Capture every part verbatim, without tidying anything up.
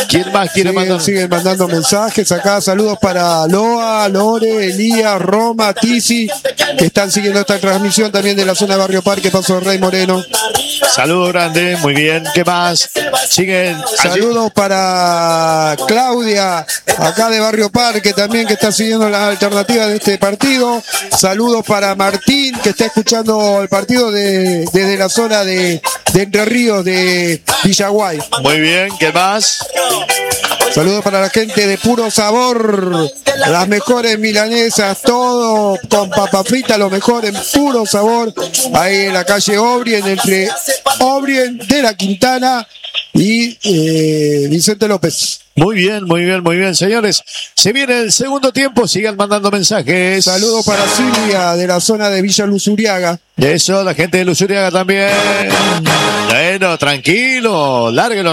¿Quién más quiere siguen, mandar? siguen mandando mensajes acá. Saludos para Loa, Lore, Elías, Roma, Tizi, que están siguiendo esta transmisión también de la zona de Barrio Parque, Paso Rey Moreno. Saludos grande, muy bien. ¿Qué más? Siguen. Saludos para Claudia, acá de Barrio Parque también, que está siguiendo las alternativas de este partido. Saludos para Martín, que está escuchando el partido de, desde la zona de, de Entre Ríos, de Villaguay. Muy bien, ¿qué más? Saludos para la gente de Puro Sabor, las mejores milanesas, todo con papa frita, lo mejor en Puro Sabor, ahí en la calle Obrien, entre Obrien de la Quintana y eh, Vicente López. Muy bien, muy bien, muy bien, señores. Se viene el segundo tiempo, sigan mandando mensajes. Saludos para Silvia de la zona de Villa Luzuriaga. Eso, la gente de Luzuriaga también. Bueno, tranquilo, lárguelo.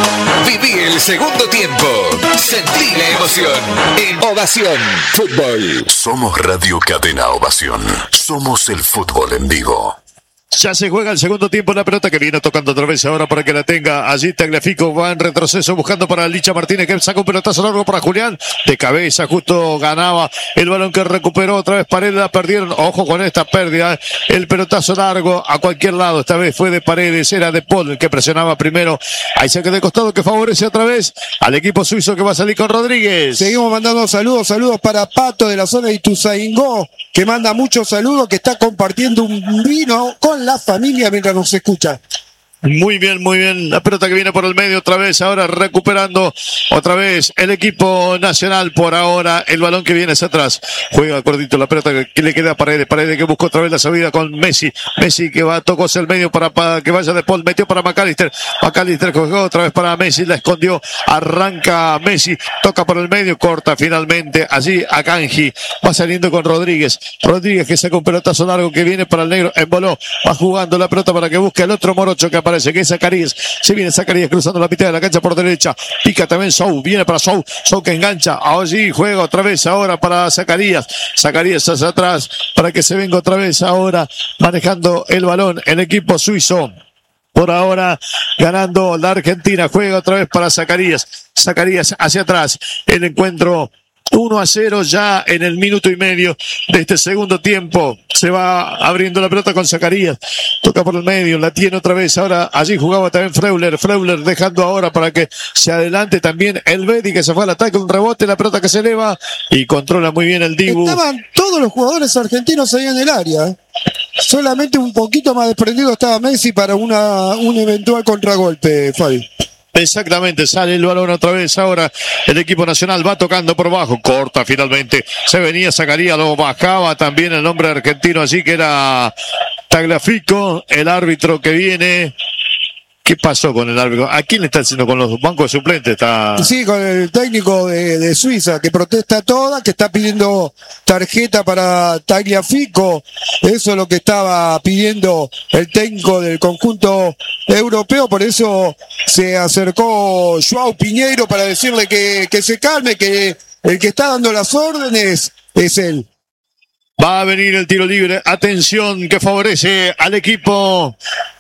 Viví el segundo tiempo. Sentí la emoción en Ovación Fútbol. Somos Radio Cadena Ovación. Somos el fútbol en vivo. Ya se juega el segundo tiempo, la pelota que viene tocando otra vez ahora para que la tenga allí Tagliafico, va en retroceso buscando para Licha Martínez, que saca un pelotazo largo para Julián, de cabeza justo ganaba el balón que recuperó otra vez Paredes, la perdieron, ojo con esta pérdida, el pelotazo largo a cualquier lado, esta vez fue de Paredes, era de Paul el que presionaba primero, ahí saque de costado que favorece otra vez al equipo suizo que va a salir con Rodríguez. Seguimos mandando saludos, saludos para Pato de la zona de Ituzaingó, que manda muchos saludos, que está compartiendo un vino con la familia mientras nos escucha. Muy bien, muy bien. La pelota que viene por el medio otra vez. Ahora recuperando otra vez el equipo nacional por ahora. El balón que viene hacia atrás. Juega cortito la pelota que le queda a Paredes. Paredes que busca otra vez la salida con Messi. Messi que va, tocó hacia el medio para, para que vaya de Paul. Metió para McAllister. McAllister jugó otra vez para Messi. La escondió. Arranca Messi. Toca por el medio. Corta finalmente. Allí a Kanji. Va saliendo con Rodríguez. Rodríguez que saca un pelotazo largo que viene para el negro. Emboló. Va jugando la pelota para que busque al otro morocho que aparece. Parece que es Zacarías, se viene Zacarías cruzando la mitad de la cancha por derecha, pica también Sou, viene para Sou, Sou que engancha, allí juega otra vez ahora para Zacarías, Zacarías hacia atrás para que se venga otra vez ahora manejando el balón el equipo suizo. Por ahora ganando la Argentina, juega otra vez para Zacarías, Zacarías hacia atrás, el encuentro uno a cero ya en el minuto y medio de este segundo tiempo. Se va abriendo la pelota con Zacarías. Toca por el medio, la tiene otra vez. Ahora allí jugaba también Freuler. Freuler dejando ahora para que se adelante también el Betty que se fue al ataque. Un rebote, la pelota que se eleva y controla muy bien el Dibu. Estaban todos los jugadores argentinos ahí en el área. Solamente un poquito más desprendido estaba Messi para una, un eventual contragolpe, Fabi. Exactamente, sale el balón otra vez ahora, el equipo nacional va tocando por abajo, corta finalmente, se venía Zacarías, lo bajaba también el nombre argentino, así que era Tagliafico, el árbitro que viene. ¿Qué pasó con el árbitro? ¿A quién le está haciendo con los bancos de suplentes? Está... Sí, con el técnico de, de Suiza, que protesta toda, que está pidiendo tarjeta para Tagliafico. Eso es lo que estaba pidiendo el técnico del conjunto europeo. Por eso se acercó Joao Piñeiro para decirle que, que se calme, que el que está dando las órdenes es él. Va a venir el tiro libre. Atención, que favorece al equipo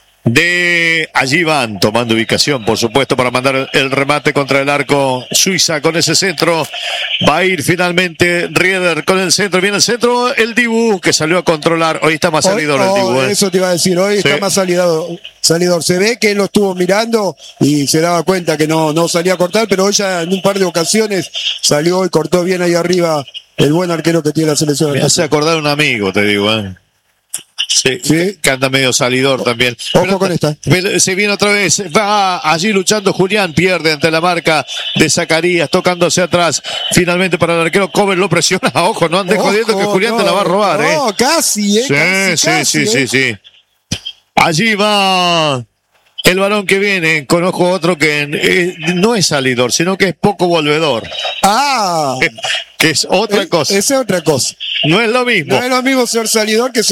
de allí van tomando ubicación, por supuesto, para mandar el remate contra el arco. Suiza con ese centro, va a ir finalmente Rieder con el centro, viene el centro, el Dibu que salió a controlar. Hoy está más salidor hoy, el Dibu, oh, ¿eh? Eso te iba a decir, hoy sí. Está más salidor, salidor. Se ve que él lo estuvo mirando y se daba cuenta que no, no salía a cortar, pero hoy ya en un par de ocasiones salió y cortó bien ahí arriba el buen arquero que tiene la selección. Me hace acordar a un amigo, te digo, ¿eh? Sí, sí, que anda medio salidor también. Ojo pero, con esta. Se viene otra vez, va allí luchando Julián, pierde ante la marca de Zacarías, tocándose atrás, finalmente para el arquero. Cover lo presiona, ojo, no andes jodiendo que Julián no, te la va a robar, no, eh. No, casi, eh. Sí, casi, sí, casi, sí, eh. sí, sí. Allí va el balón que viene, conozco otro que eh, no es salidor, sino que es poco volvedor. Ah. Que es otra es, cosa. Esa es otra cosa. No es lo mismo. No es lo mismo ser salidor que ser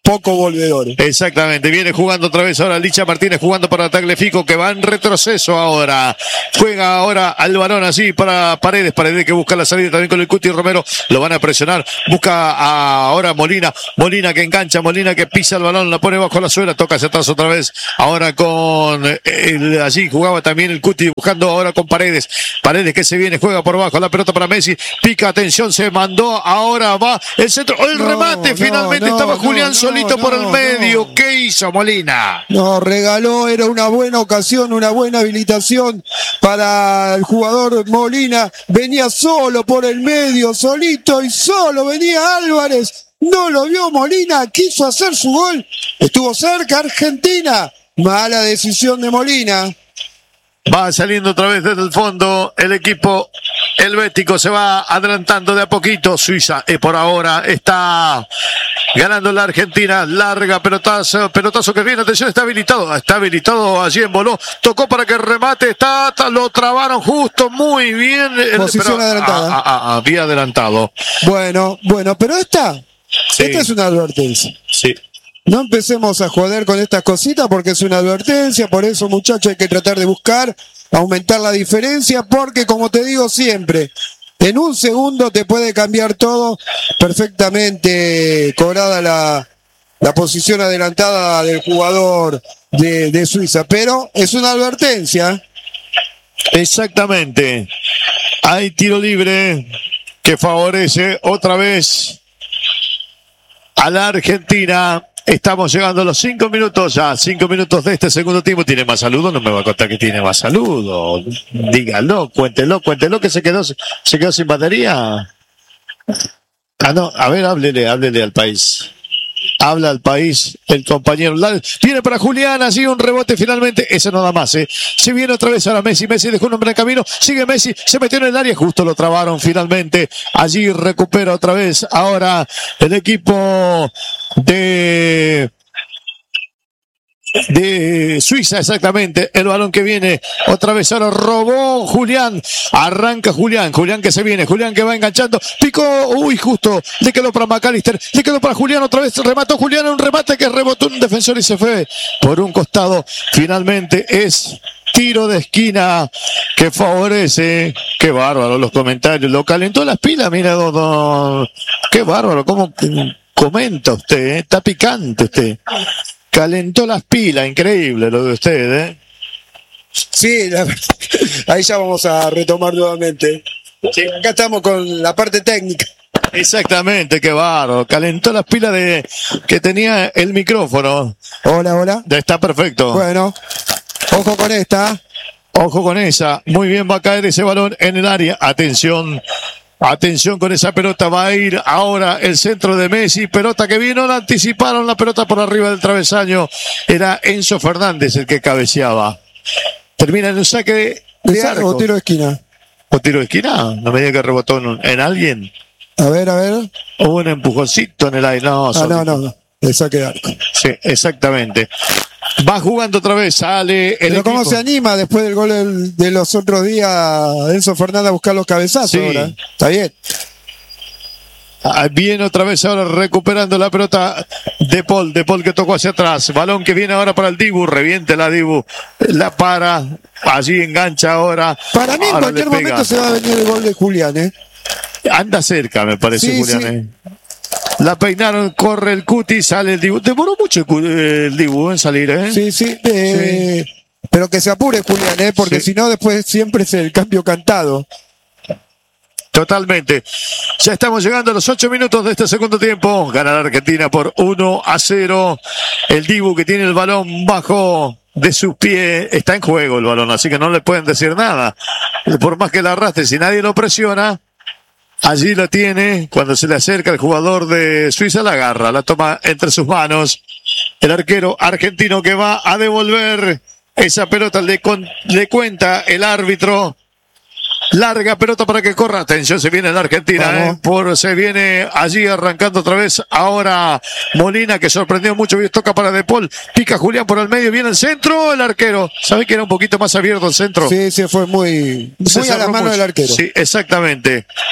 poco volvedores. Exactamente, viene jugando otra vez ahora Licha Martínez, jugando para Tagliafico, que va en retroceso ahora. Juega ahora al varón así para Paredes, Paredes que busca la salida también con el Cuti Romero, lo van a presionar, busca a ahora Molina, Molina que engancha, Molina que pisa el balón, la pone bajo la suela, toca hacia atrás otra vez, ahora con el, allí jugaba también el Cuti, buscando ahora con Paredes, Paredes que se viene, juega por abajo, la pelota para Messi, pica, atención, se mandó, ahora va el centro, el No, remate, no, finalmente no, estaba no, Julián no, solito no, por el medio, no. ¿qué hizo Molina? No, regaló, era una buena ocasión, una buena habilitación para el jugador Molina. Venía solo por el medio, solito y solo venía Álvarez. No lo vio Molina, quiso hacer su gol. Estuvo cerca Argentina. Mala decisión de Molina. Va saliendo otra vez desde el fondo el equipo helvético, se va adelantando de a poquito. Suiza eh, por ahora está ganando la Argentina, larga pelotazo, pelotazo que viene, atención, está habilitado, está habilitado allí en Boló, tocó para que remate, está, lo trabaron justo, muy bien. Posición pero, adelantada. Ah, ah, ah, había adelantado. Bueno, bueno, pero esta, Sí. esta es una advertencia. Sí. No empecemos a joder con estas cositas porque es una advertencia, por eso muchachos hay que tratar de buscar, aumentar la diferencia, porque como te digo siempre, en un segundo te puede cambiar todo perfectamente cobrada la, la posición adelantada del jugador de, de Suiza, pero es una advertencia. Exactamente. Hay tiro libre que favorece otra vez a la Argentina. Estamos llegando a los cinco minutos ya, cinco minutos de este segundo tiempo. ¿Tiene más saludos? No me va a contar que tiene más saludos. Dígalo, cuéntelo, cuéntelo que se quedó, se quedó sin batería. Ah, no, a ver, háblele, háblele al país. Habla al país el compañero. Viene para Julián, así un rebote finalmente. Ese no da más, ¿eh? Se viene otra vez ahora Messi. Messi dejó un hombre en camino. Sigue Messi, se metió en el área. Justo lo trabaron finalmente. Allí recupera otra vez ahora el equipo de... de Suiza, exactamente, el balón que viene otra vez, ahora robó Julián, arranca Julián, Julián que se viene, Julián que va enganchando, picó, uy, justo, le quedó para McAllister, le quedó para Julián, otra vez remató Julián, un remate que rebotó un defensor y se fue por un costado, finalmente es tiro de esquina que favorece, qué bárbaro los comentarios, lo calentó las pilas, mira, don, don, qué bárbaro, cómo comenta usted, ¿eh? Está picante usted. Calentó las pilas, increíble lo de usted, ¿eh? Sí, la verdad, ahí ya vamos a retomar nuevamente. Sí, acá estamos con la parte técnica. Exactamente, qué bárbaro. Calentó las pilas de que tenía el micrófono. Hola, hola. Está perfecto. Bueno, ojo con esta. Ojo con esa. Muy bien, va a caer ese balón en el área. Atención. Atención con esa pelota, va a ir ahora el centro de Messi, pelota que vino, la anticiparon, la pelota por arriba del travesaño, era Enzo Fernández el que cabeceaba. Termina en un saque de arco. ¿O tiro de esquina? ¿O tiro de esquina? No me diga que rebotó en, en alguien. A ver, a ver. Hubo un empujoncito en el aire. No, ah, son... no, no, no. El saque de arco. Sí, exactamente. Va jugando otra vez, sale el Pero equipo. ¿cómo se anima después del gol del, de los otros días Enzo Fernández a buscar los cabezazos? Sí. Ahora? Está bien. Ah, viene otra vez ahora recuperando la pelota de Paul, de Paul que tocó hacia atrás, balón que viene ahora para el Dibu, reviente la Dibu, la para, allí engancha ahora. Para mí en ahora cualquier le pega. momento se va a venir el gol de Julián, ¿eh? Anda cerca, me parece, Sí, Julián. sí. ¿eh? La peinaron, corre el Cuti, sale el Dibu. Demoró mucho el, Cu- el Dibu en salir, ¿eh? Sí, sí. eh, Pero que se apure Julián, ¿eh? Porque Sí. si no después siempre es el cambio cantado. Totalmente. Ya estamos llegando a los ocho minutos de este segundo tiempo. Gana la Argentina por uno a cero. El Dibu que tiene el balón bajo de sus pies. Está en juego el balón, así que no le pueden decir nada. Por más que la arrastre, si nadie lo presiona, allí la tiene. Cuando se le acerca el jugador de Suiza, la agarra, la toma entre sus manos. El arquero argentino que va a devolver esa pelota, le, con, le cuenta el árbitro. Larga pelota para que corra. Atención, se viene la Argentina. Eh, por, se viene allí arrancando otra vez. Ahora Molina, que sorprendió mucho. Toca para De Paul. Pica Julián por el medio. Viene el centro. El arquero. ¿Sabe que era un poquito más abierto el centro? Sí, se fue muy, Se muy a la cerró mano mucho. del arquero. Sí, exactamente.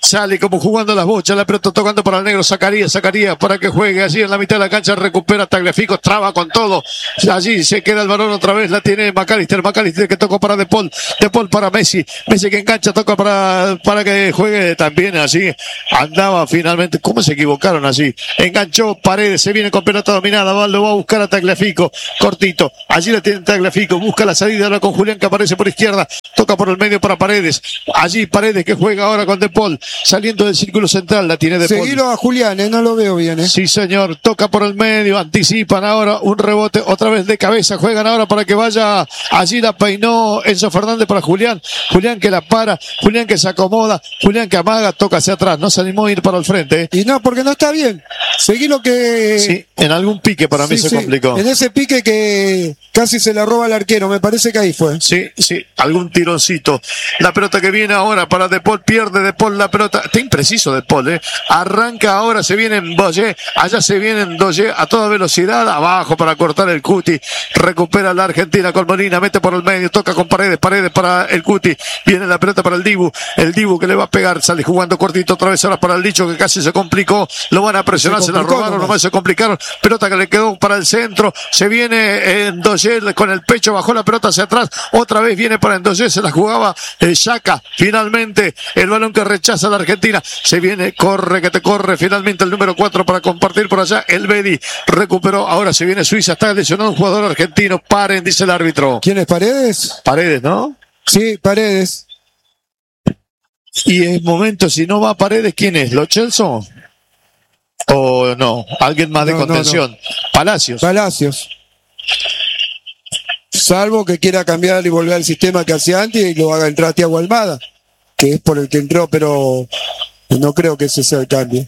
Sale como jugando las bochas, la pelota tocando para el negro Zacarías, Zacarías para que juegue allí en la mitad de la cancha, recupera Tagliafico, traba con todo, allí se queda el balón otra vez, la tiene McAllister, McAllister que tocó para De Paul, De Paul para Messi, Messi que engancha, toca para, para que juegue también así, andaba finalmente, ¿cómo se equivocaron así? Enganchó Paredes, se viene con pelota dominada, va, lo va a buscar a Tagliafico, cortito, allí la tiene Tagliafico, busca la salida ahora con Julián que aparece por izquierda, toca por el medio para Paredes, allí Paredes que juega ahora con De Paul, saliendo del círculo central, la tiene De Paul. Seguilo a Julián, eh, no lo veo bien. Eh. Sí, señor, toca por el medio, anticipan ahora un rebote, otra vez de cabeza, juegan ahora para que vaya, allí la peinó Enzo Fernández para Julián, Julián que la para, Julián que se acomoda, Julián que amaga, toca hacia atrás, no se animó a ir para el frente. Eh. Y no, porque no está bien. Seguilo que... Sí, en algún pique para mí sí, se sí. complicó. En ese pique que casi se la roba el arquero, me parece que ahí fue. Sí, sí, algún tironcito. La pelota que viene ahora para De Paul, pierde De Paul la pelota. Está impreciso De Paul, ¿eh? Arranca ahora, se viene en Boye, allá se viene en Doye a toda velocidad, abajo para cortar el Cuti. Recupera la Argentina con Molina, mete por el medio, toca con Paredes, Paredes para el Cuti. Viene la pelota para el Dibu, el Dibu que le va a pegar, sale jugando cortito otra vez ahora para el Dicho que casi se complicó. Lo van a presionar, se, se la robaron, nomás. nomás se complicaron. Pelota que le quedó para el centro, se viene en Doye con el pecho, bajó la pelota hacia atrás, otra vez viene para Endoye, se la jugaba el Xhaka, finalmente el balón que rechaza la Argentina, se viene, corre que te corre, finalmente el número cuatro para compartir por allá, el Bedi recuperó, ahora se viene Suiza, está lesionado un jugador argentino, paren, dice el árbitro. ¿Quién es Paredes? Paredes, ¿no? Sí, Paredes. Y en momento, si no va Paredes, ¿quién es? ¿Lo Chelsea? ¿O no? ¿Alguien más de no, contención? No, no. Palacios. Palacios. Salvo que quiera cambiar y volver al sistema que hacía antes y lo haga entrar Thiago Almada, que es por el que entró, pero no creo que ese sea el cambio.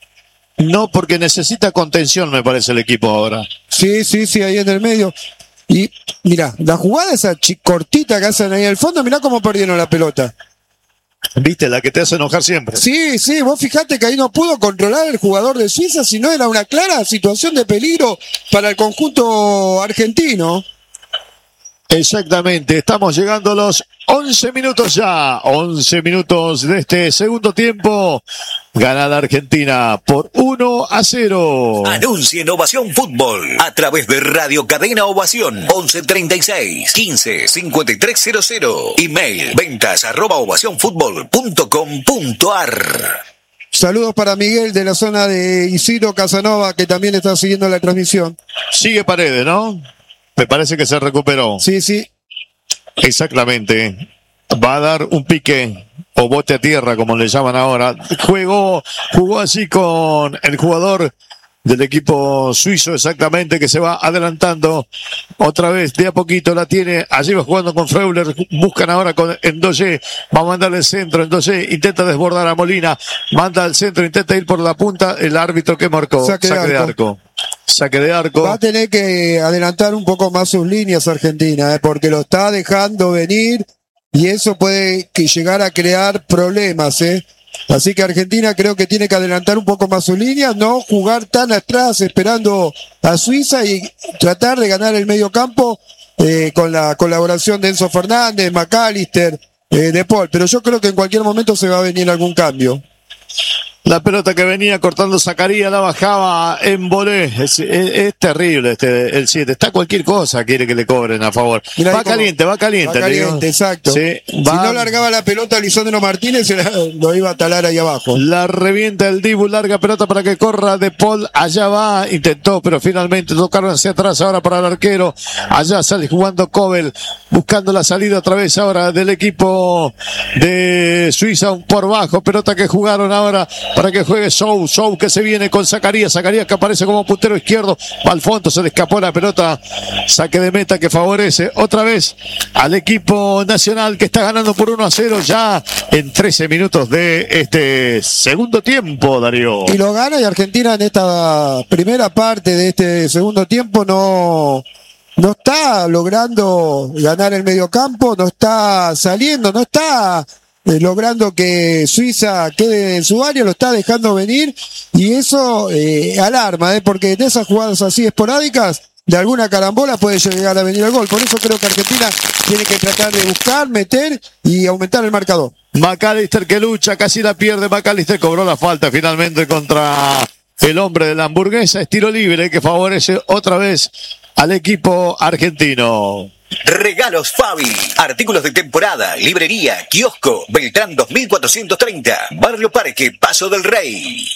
No, porque necesita contención, me parece, el equipo ahora. Sí, sí, sí, ahí en el medio. Y mira, la jugada esa cortita que hacen ahí al fondo, mirá cómo perdieron la pelota. ¿Viste? La que te hace enojar siempre. Sí, sí, vos fijate que ahí no pudo controlar el jugador de Suiza, sino era una clara situación de peligro para el conjunto argentino. Exactamente, estamos llegando a los once minutos ya, once minutos de este segundo tiempo. Gana la Argentina por uno a cero. Anuncia en Ovación Fútbol a través de Radio Cadena Ovación once treinta y seis, quince, cincuenta y tres cero cero. Email ventas arroba ovación fútbol punto com punto ar. Saludos para Miguel de la zona de Isidro Casanova, que también está siguiendo la transmisión. Sigue Paredes, ¿no? Me parece que se recuperó. Sí, sí. Exactamente. Va a dar un pique o bote a tierra, como le llaman ahora. Jugó, jugó así con el jugador del equipo suizo, exactamente, que se va adelantando otra vez, de a poquito la tiene, allí va jugando con Freuler, buscan ahora con Endoye, va a mandar el centro, Endoye intenta desbordar a Molina, manda al centro, intenta ir por la punta, el árbitro que marcó, saque, saque de arco. de arco. Saque de arco. Va a tener que adelantar un poco más sus líneas Argentina, ¿eh? Porque lo está dejando venir y eso puede que llegar a crear problemas, ¿eh? Así que Argentina creo que tiene que adelantar un poco más sus líneas, no jugar tan atrás esperando a Suiza y tratar de ganar el medio campo eh, con la colaboración de Enzo Fernández, McAllister, eh, De Paul. Pero yo creo que en cualquier momento se va a venir algún cambio. La pelota que venía cortando Zacarías la bajaba en volé. Es, es, es terrible este el siete. Está cualquier cosa, quiere que le cobren a favor. Mirá va caliente, va caliente. Va caliente, exacto. Sí, si va... no largaba la pelota a Lisandro Martínez, se la, lo iba a talar ahí abajo. La revienta el Dibu, larga pelota para que corra De Paul. Allá va, intentó, pero finalmente tocaron hacia atrás ahora para el arquero. Allá sale jugando Kobel, buscando la salida otra vez ahora del equipo de Suiza, un por bajo. Pelota que jugaron ahora para que juegue Sou, Sou que se viene con Zacarías, Zacarías que aparece como puntero izquierdo, va al fondo, se le escapó la pelota, saque de meta que favorece otra vez al equipo nacional que está ganando por uno a cero ya en trece minutos de este segundo tiempo, Darío. Y lo gana y Argentina en esta primera parte de este segundo tiempo no... no está logrando ganar el mediocampo, no está saliendo, no está eh, logrando que Suiza quede en su área, lo está dejando venir y eso eh, alarma, eh, porque de esas jugadas así esporádicas, de alguna carambola puede llegar a venir el gol. Por eso creo que Argentina tiene que tratar de buscar, meter y aumentar el marcador. McAllister que lucha, casi la pierde. McAllister cobró la falta finalmente contra el hombre de la hamburguesa. Es tiro libre que favorece otra vez al equipo argentino. Regalos Fabi. Artículos de temporada, librería, kiosco, Beltrán dos mil cuatrocientos treinta, Barrio Parque, Paso del Rey.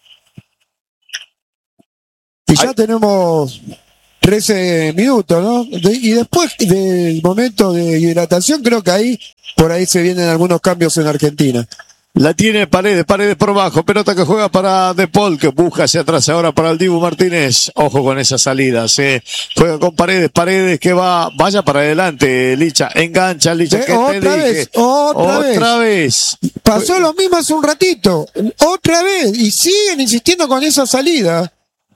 Y ya tenemos trece minutos, ¿no? De, y después del momento de hidratación, creo que ahí, por ahí se vienen algunos cambios en Argentina. La tiene Paredes, Paredes por abajo, pelota que juega para De Paul, que busca hacia atrás ahora para el Dibu Martínez. Ojo con esas salidas, eh. Juega con Paredes, Paredes que va, vaya para adelante, Licha, engancha, Licha, Eh, que otra te vez, dije. otra, Otra vez. vez. Pasó lo mismo hace un ratito, otra vez, y siguen insistiendo con esa salida.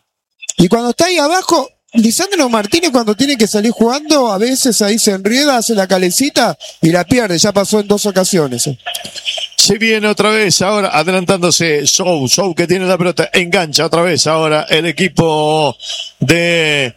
Y cuando está ahí abajo, Lisandro Martínez cuando tiene que salir jugando, a veces ahí se enrieda, hace la calecita y la pierde, ya pasó en dos ocasiones. eh. Se viene otra vez ahora adelantándose Sou, Sou que tiene la pelota, engancha otra vez ahora el equipo de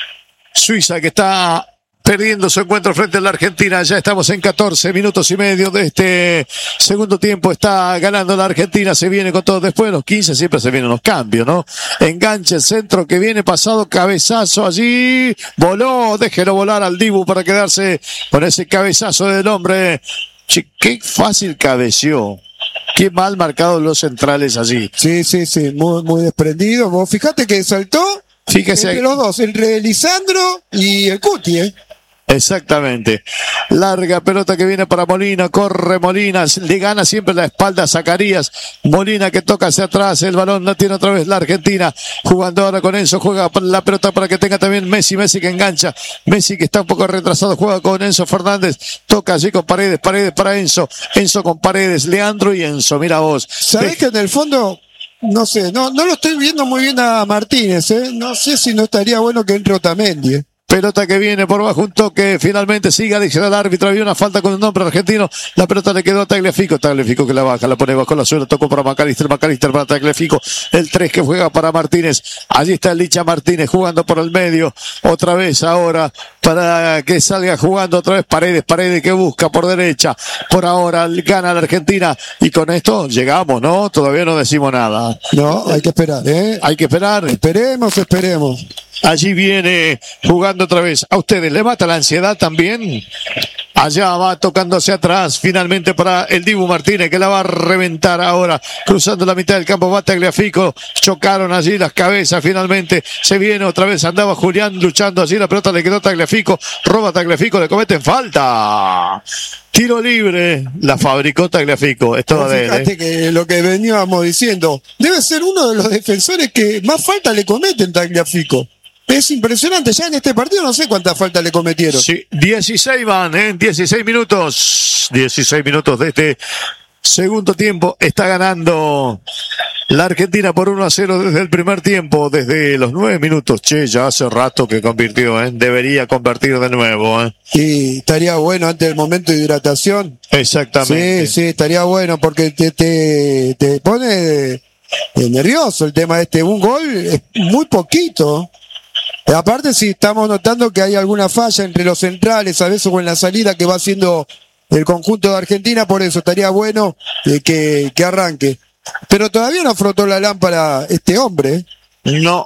Suiza que está perdiendo su encuentro frente a la Argentina. Ya estamos en catorce minutos y medio de este segundo tiempo. Está ganando la Argentina, se viene con todo. Después de los quince siempre se vienen los cambios, ¿no? Engancha el centro que viene pasado, cabezazo allí, voló, déjelo volar al Dibu para quedarse con ese cabezazo del hombre. Che, qué fácil cabeció. Qué mal marcados los centrales allí. Sí, sí, sí, muy, muy desprendido. Vos fíjate que saltó Fíjese. entre los dos, entre Lisandro y el Cuti, ¿eh? Exactamente. Larga pelota que viene para Molina, corre Molina, le gana siempre la espalda a Zacarías. Molina que toca hacia atrás, el balón la tiene otra vez la Argentina, jugando ahora con Enzo, juega la pelota para que tenga también Messi, Messi que engancha, Messi que está un poco retrasado, juega con Enzo Fernández, toca allí con Paredes, Paredes para Enzo, Enzo con Paredes, Leandro y Enzo, mira vos. ¿Sabés que en el fondo, no sé, no, no lo estoy viendo muy bien a Martínez, ¿eh? No sé si no estaría bueno que entre Otamendi, ¿eh? Pelota que viene por bajo, un toque, finalmente sigue adicional árbitro, había una falta con un nombre argentino, la pelota le quedó a Tagliafico, Tagliafico que la baja, la pone bajo la suela, tocó para McAllister, McAllister para Tagliafico, el tres que juega para Martínez, allí está Licha Martínez jugando por el medio, otra vez ahora, para que salga jugando otra vez Paredes, Paredes que busca por derecha, por ahora gana la Argentina, y con esto llegamos, ¿no? Todavía no decimos nada. No, hay que esperar, ¿eh? Hay que esperar. Esperemos, esperemos. Allí viene jugando otra vez. ¿A ustedes le mata la ansiedad también? Allá va tocando hacia atrás, finalmente para el Dibu Martínez que la va a reventar ahora, cruzando la mitad del campo, va Tagliafico, chocaron allí las cabezas, finalmente se viene otra vez, andaba Julián luchando allí, la pelota le quedó a Tagliafico, roba Tagliafico, le cometen falta. Tiro libre, la fabricó Tagliafico, es toda de él. Fíjate ¿eh? que lo que veníamos diciendo, debe ser uno de los defensores que más falta le cometen Tagliafico. Es impresionante, ya en este partido no sé cuántas faltas le cometieron. Sí, dieciséis van, ¿eh? dieciséis minutos, dieciséis minutos de este segundo tiempo. Está ganando la Argentina por uno a cero desde el primer tiempo, desde los nueve minutos. Che, ya hace rato que convirtió, ¿eh? Debería convertir de nuevo, ¿eh? Y estaría bueno antes del momento de hidratación. Exactamente. Sí, sí, estaría bueno porque te, te, te pone de, de nervioso el tema este. Un gol es muy poquito. Aparte, si estamos notando que hay alguna falla entre los centrales, a veces o en la salida que va haciendo el conjunto de Argentina, por eso estaría bueno eh, que, que arranque. Pero todavía no frotó la lámpara este hombre, ¿eh? No.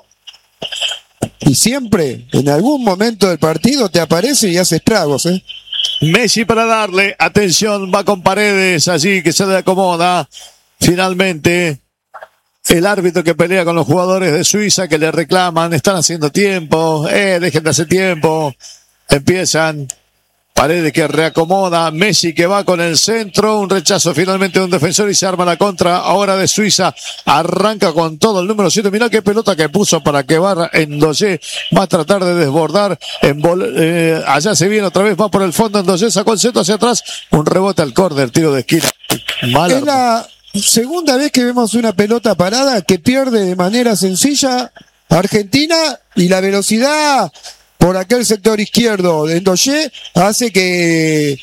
Y siempre, en algún momento del partido, te aparece y hace estragos, ¿eh? Messi para darle, atención, va con Paredes allí que se le acomoda. Finalmente, el árbitro que pelea con los jugadores de Suiza que le reclaman, están haciendo tiempo, eh, dejen de hacer tiempo. Empiezan, Paredes que reacomoda, Messi que va con el centro, un rechazo finalmente de un defensor y se arma la contra ahora de Suiza. Arranca con todo el número siete, mirá qué pelota que puso para que barra Endoyé, va a tratar de desbordar, en eh, allá se viene otra vez, va por el fondo Endoyé, sacó el centro hacia atrás, un rebote al córner, tiro de esquina. Mal. Es la segunda vez que vemos una pelota parada que pierde de manera sencilla Argentina, y la velocidad por aquel sector izquierdo de Endoyé hace que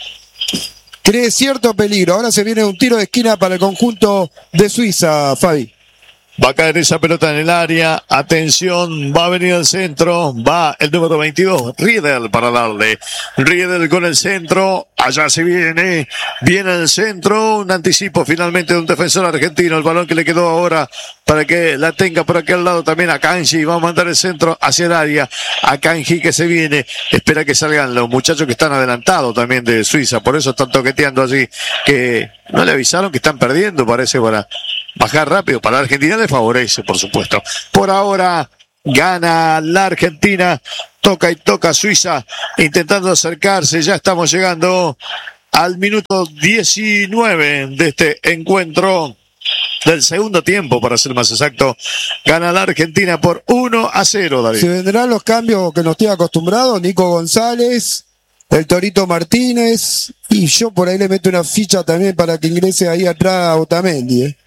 cree cierto peligro. Ahora se viene un tiro de esquina para el conjunto de Suiza, Fabi. Va a caer esa pelota en el área. Atención, va a venir al centro. Va el número veintidós, Riedel, para darle. Riedel con el centro. Allá se viene. Viene el centro. Un anticipo finalmente de un defensor argentino. El balón que le quedó ahora para que la tenga por aquel lado también a Kanji. Va a mandar el centro hacia el área. A Kanji que se viene. Espera que salgan los muchachos que están adelantados también de Suiza. Por eso están toqueteando allí. Que no le avisaron que están perdiendo, parece, para bajar rápido. Para la Argentina le favorece, por supuesto. Por ahora gana la Argentina. Toca y toca Suiza, intentando acercarse. Ya estamos llegando al minuto diecinueve de este encuentro del segundo tiempo, para ser más exacto. Gana la Argentina por uno a cero, David. Se vendrán los cambios que nos tiene acostumbrados. Nico González, el Torito Martínez, y yo por ahí le meto una ficha también para que ingrese ahí atrás a Otamendi, ¿eh?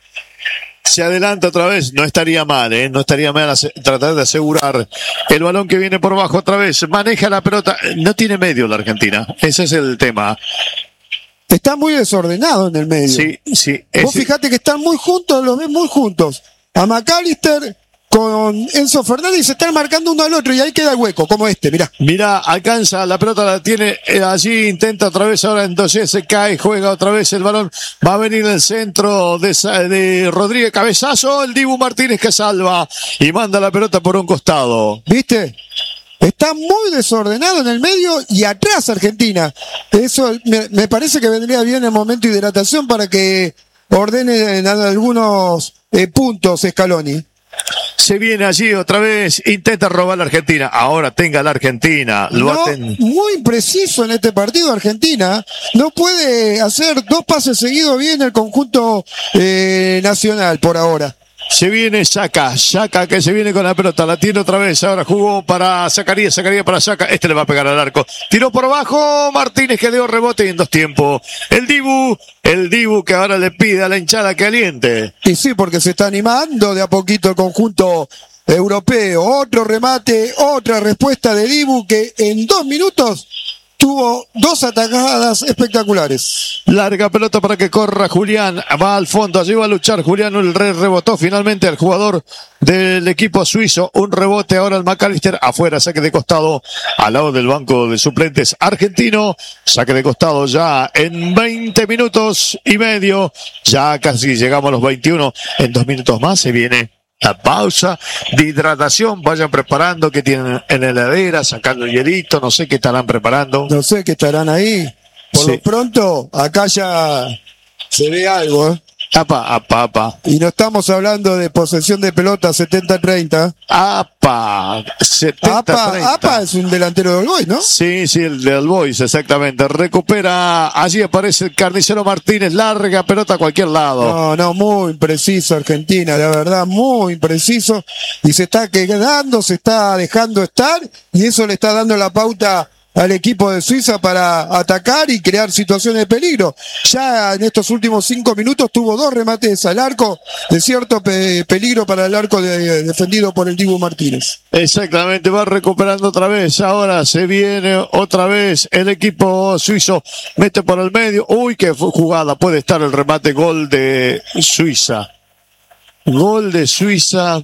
Se adelanta otra vez, no estaría mal, ¿eh? No estaría mal ase- tratar de asegurar el balón que viene por bajo otra vez. Maneja la pelota, no tiene medio la Argentina, ese es el tema. Está muy desordenado en el medio. Sí, sí. Vos ese- fijate que están muy juntos, los ves muy juntos. A McAllister con Enzo Fernández se están marcando uno al otro y ahí queda el hueco, como este, mirá. Mirá, alcanza, la pelota la tiene eh, allí, intenta otra vez, ahora entonces se cae, juega otra vez el balón, va a venir el centro de, Sa- de Rodríguez, cabezazo, el Dibu Martínez que salva y manda la pelota por un costado. ¿Viste? Está muy desordenado en el medio y atrás Argentina. Eso me, me parece que vendría bien el momento de hidratación para que ordene en algunos eh, puntos Scaloni. Se viene allí otra vez, intenta robar la Argentina, ahora tenga la Argentina, lo No, aten- muy preciso en este partido Argentina. No puede hacer dos pases seguidos bien el conjunto eh, nacional por ahora. Se viene Saca, Saca que se viene con la pelota, la tiene otra vez, ahora jugó para Zacarías, Zacarías para Saca, este le va a pegar al arco, tiró por abajo, Martínez que dio rebote y en dos tiempos, el Dibu, el Dibu que ahora le pide a la hinchada que aliente. Y sí, porque se está animando de a poquito el conjunto europeo. Otro remate, otra respuesta de Dibu que en dos minutos tuvo dos atajadas espectaculares. Larga pelota para que corra Julián, va al fondo, allí va a luchar Julián, el re rebotó finalmente al jugador del equipo suizo, un rebote ahora el McAllister, afuera, saque de costado, al lado del banco de suplentes argentino, saque de costado ya en veinte minutos y medio, ya casi llegamos a los veintiuno, en dos minutos más se viene la pausa de hidratación, vayan preparando que tienen en la heladera, sacando el hielito, no sé qué estarán preparando. No sé qué estarán ahí. Por Sí. lo pronto, acá ya se ve algo, ¿eh? Apa, apa, apa. Y no estamos hablando de posesión de pelota setenta treinta. Apa, setenta Apa, treinta. Apa es un delantero del Boys, ¿no? Sí, sí, el del Boys, exactamente. Recupera, allí aparece el Carnicero Martínez, larga pelota a cualquier lado. No, no, muy preciso Argentina, la verdad, muy preciso. Y se está quedando, se está dejando estar, y eso le está dando la pauta al equipo de Suiza para atacar y crear situaciones de peligro. Ya en estos últimos cinco minutos tuvo dos remates al arco, de cierto pe- peligro para el arco de- defendido por el Dibu Martínez. Exactamente, va recuperando otra vez. Ahora se viene otra vez el equipo suizo. Mete por el medio. Uy, qué fu- jugada. Puede estar el remate. Gol de Suiza. Gol de Suiza.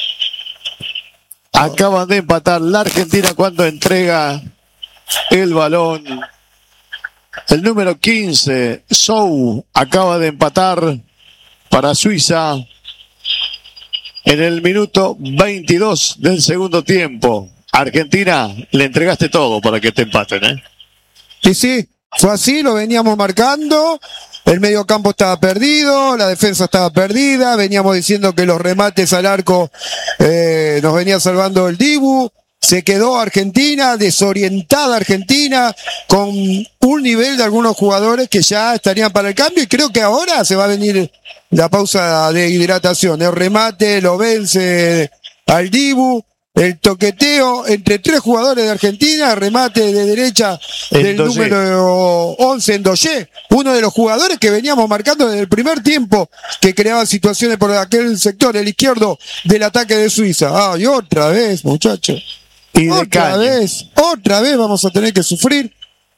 Acaban de empatar la Argentina cuando entrega el balón. El número quince, Sou, acaba de empatar para Suiza en el minuto veintidós del segundo tiempo. Argentina, le entregaste todo para que te empaten, ¿eh? Y sí, fue así, lo veníamos marcando. El medio campo estaba perdido, la defensa estaba perdida. Veníamos diciendo que los remates al arco eh, nos venía salvando el Dibu. Se quedó Argentina, desorientada Argentina, con un nivel de algunos jugadores que ya estarían para el cambio. Y creo que ahora se va a venir la pausa de hidratación. El remate lo vence al Dibu. El toqueteo entre tres jugadores de Argentina, remate de derecha del Endoye. número once, Endoye, uno de los jugadores que veníamos marcando desde el primer tiempo, que creaba situaciones por aquel sector, el izquierdo del ataque de Suiza. Ah, y otra vez, muchachos. Y de Otra caño. vez, otra vez vamos a tener que sufrir.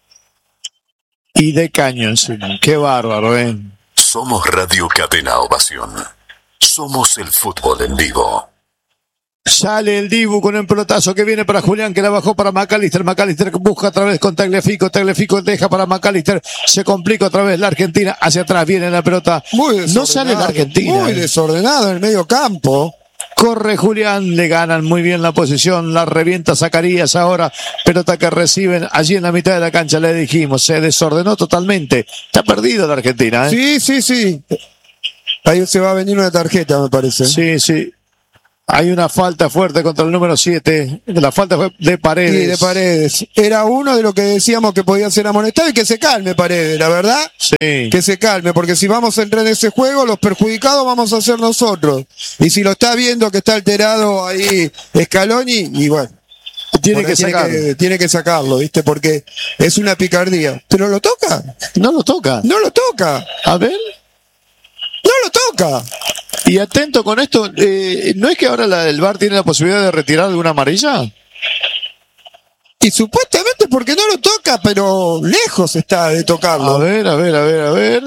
Y de caño encima. Qué bárbaro, ¿eh? Somos Radio Cadena Ovación. Somos el fútbol en vivo. Sale el Dibu con un pelotazo que viene para Julián, que la bajó para McAllister. McAllister busca otra vez con Tagliafico. Tagliafico deja para McAllister. Se complica otra vez la Argentina. Hacia atrás viene la pelota. No sale la Argentina. Muy desordenado en el medio campo. Corre Julián, le ganan muy bien la posición, la revienta Zacarías ahora, pelota que reciben allí en la mitad de la cancha, le dijimos, se desordenó totalmente, está perdido la Argentina, ¿eh? Sí, sí, sí. Ahí se va a venir una tarjeta, me parece. Sí, sí. Hay una falta fuerte contra el número siete. La falta fue de Paredes. Sí, de Paredes. Era uno de lo que decíamos que podía ser amonestado y que se calme Paredes, la verdad. Sí. Que se calme, porque si vamos a entrar en ese juego, los perjudicados vamos a ser nosotros. Y si lo está viendo que está alterado ahí Scaloni, y bueno. Tiene que, tiene, que, tiene que sacarlo, ¿viste? Porque es una picardía. ¿Pero lo toca? No lo toca. No lo toca. A ver. No lo toca. Y atento con esto, eh, ¿no es que ahora la, el V A R tiene la posibilidad de retirar alguna amarilla? Y supuestamente porque no lo toca, pero lejos está de tocarlo. A ver, a ver, a ver, a ver.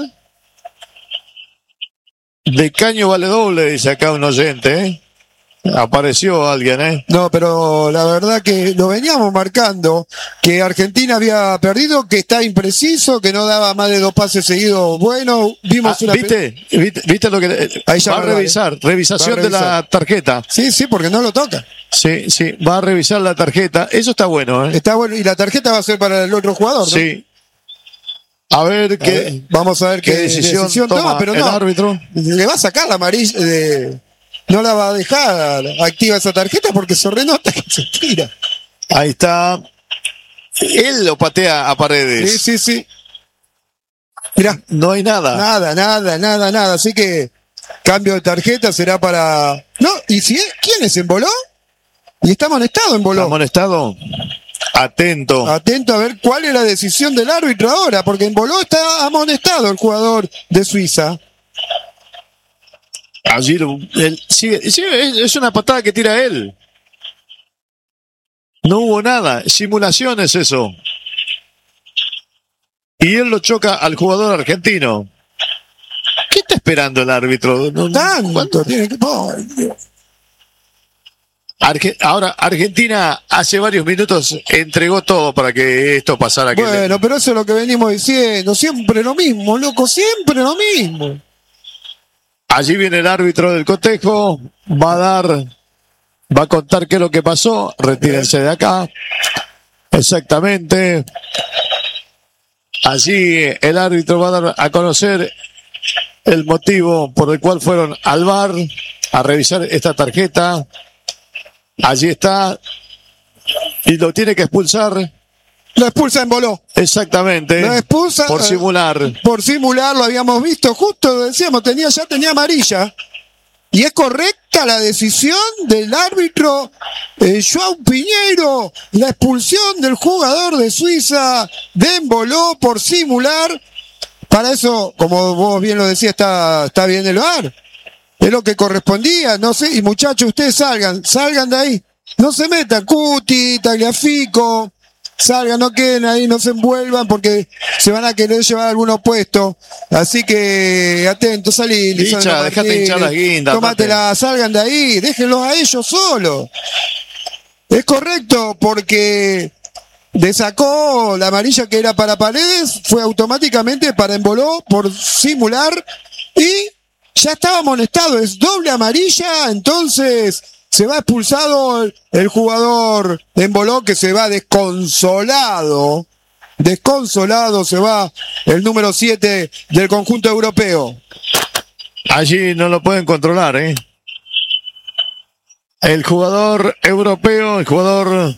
De caño vale doble, dice acá un oyente, ¿eh? Apareció alguien, ¿eh? No, pero la verdad que lo veníamos marcando, que Argentina había perdido, que está impreciso, que no daba más de dos pases seguidos. Bueno, vimos ah, una... ¿Viste? ¿Viste? ¿Viste lo que...? Ahí ya va a revisar, vale. revisación va a revisar. de la tarjeta. Sí, sí, porque no lo toca. Sí, sí, va a revisar la tarjeta. Eso está bueno, ¿eh? Está bueno, y la tarjeta va a ser para el otro jugador, ¿no? Sí. A ver qué... A ver, vamos a ver qué, qué decisión, decisión toma, toma pero el no. árbitro. Le va a sacar la amarilla de... No la va a dejar activa esa tarjeta porque se renota que se tira. Ahí está. Él lo patea a Paredes. Sí, sí, sí. Mirá. No hay nada. Nada, nada, nada, nada. Así que cambio de tarjeta será para... No, ¿y si es? ¿Quién es? ¿Emboló? Y está amonestado Emboló. ¿Está amonestado? Atento. Atento a ver cuál es la decisión del árbitro ahora, porque Emboló está amonestado el jugador de Suiza. Allí él sigue, sigue, es una patada que tira él. No hubo nada, simulaciones eso. Y él lo choca al jugador argentino. ¿Qué está esperando el árbitro? No, Tanto tiene que... Oh, Arge- Ahora, Argentina hace varios minutos entregó todo para que esto pasara. Bueno, que pero eso es lo que venimos diciendo. Siempre lo mismo, loco, siempre lo mismo. Allí viene el árbitro del cotejo, va a dar, va a contar qué es lo que pasó, retírense de acá. Exactamente. Allí el árbitro va a dar a conocer el motivo por el cual fueron al V A R a revisar esta tarjeta. Allí está. Y lo tiene que expulsar. Lo expulsa Emboló. Exactamente. Lo expulsa por simular. Eh, por simular, lo habíamos visto, justo decíamos, tenía, ya tenía amarilla. Y es correcta la decisión del árbitro eh, João Piñeiro, la expulsión del jugador de Suiza, de Emboló, por simular. Para eso, como vos bien lo decías, está, está bien el V A R. Es lo que correspondía, no sé. Y muchachos, ustedes salgan, salgan de ahí. No se metan, Cuti, Tagliafico. Salgan, no queden ahí, no se envuelvan porque se van a querer llevar algunos puestos. Así que atentos, salí. Licha, dejate hinchar las guindas. Tómatela, salgan de ahí, déjenlos a ellos solos. Es correcto porque le sacó la amarilla que era para Paredes, fue automáticamente para Emboló por simular y ya estaba amonestado, es doble amarilla, entonces... Se va expulsado el, el jugador Emboló, que se va desconsolado. Desconsolado se va el número siete del conjunto europeo. Allí no lo pueden controlar, ¿eh? El jugador europeo, el jugador...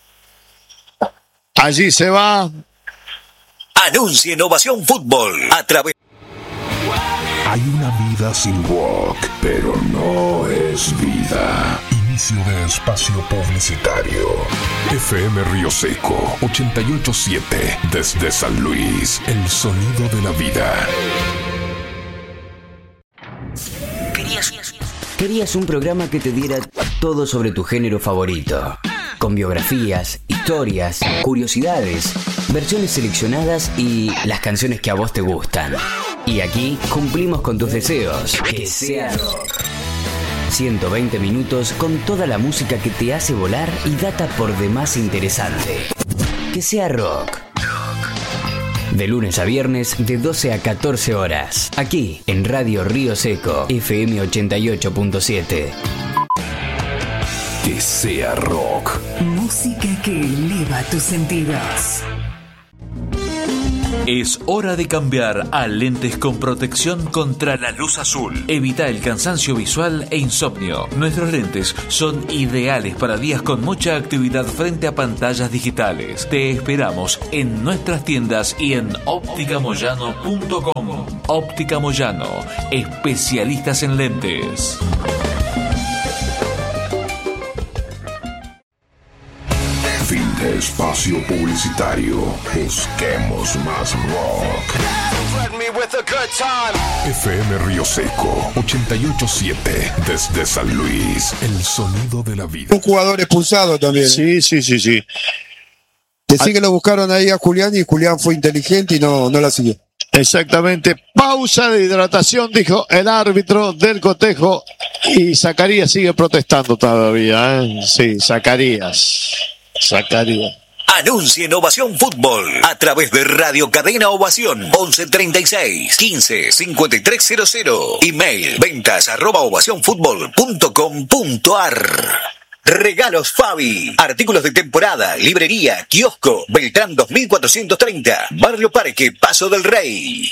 Allí se va. Anuncia Innovación Fútbol a través... Hay una vida sin walk, pero no es vida. Inicio de espacio publicitario. F M Río Seco, ochenta y ocho punto siete, desde San Luis, el sonido de la vida. ¿Querías, querías un programa que te diera todo sobre tu género favorito? Con biografías, historias, curiosidades, versiones seleccionadas y las canciones que a vos te gustan. Y aquí cumplimos con tus deseos. Que sea rock. ciento veinte minutos con toda la música que te hace volar y data por demás interesante. Que sea rock. De lunes a viernes de doce a catorce horas. Aquí en Radio Río Seco, F M ochenta y ocho punto siete. Que sea rock. Música que eleva tus sentidos. Es hora de cambiar a lentes con protección contra la luz azul. Evita el cansancio visual e insomnio. Nuestros lentes son ideales para días con mucha actividad frente a pantallas digitales. Te esperamos en nuestras tiendas y en óptica moyano punto com. Óptica Moyano, especialistas en lentes. Fin de espacio publicitario. Busquemos más rock. F M Río Seco ochenta y ocho punto siete desde San Luis. El sonido de la vida. Un jugador expulsado también. Sí, sí, sí, sí. Decí que lo buscaron ahí a Julián y Julián fue inteligente y no, no la siguió. Exactamente. Pausa de hidratación, dijo el árbitro del cotejo. Y Zacarías sigue protestando todavía, ¿eh? Sí, Zacarías. Zacarías. Anuncia Ovación Fútbol a través de Radio Cadena Ovación once treinta y seis, quince, cincuenta y tres cero cero. Email ventas arroba ovación fútbol punto com punto ar. Regalos Fabi. Artículos de temporada, librería, kiosco, Beltrán dos mil cuatrocientos treinta. Barrio Parque, Paso del Rey.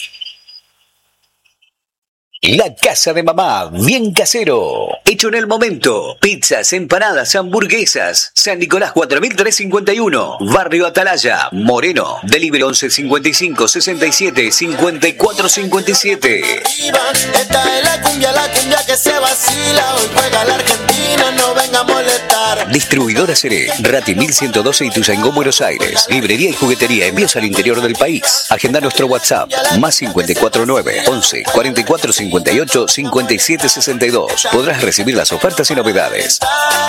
La Casa de Mamá, bien casero. Hecho en el momento. Pizzas, empanadas, hamburguesas. San Nicolás cuatro mil trescientos cincuenta y uno. Barrio Atalaya, Moreno. Delivery once cincuenta y cinco, sesenta y siete, cincuenta y cuatro cincuenta y siete. Esta es la cumbia, la cumbia que se vacila. Hoy juega la Argentina, no venga a molestar. Distribuidora Seré, Rati mil ciento doce Ituzaingó, Buenos Aires. Librería y juguetería, envíos al interior del país. Agenda nuestro WhatsApp, más cincuenta y cuatro nueve, once, cuarenta y cuatro cincuenta y ocho, cincuenta y siete sesenta y dos. Podrás recibir las ofertas y novedades.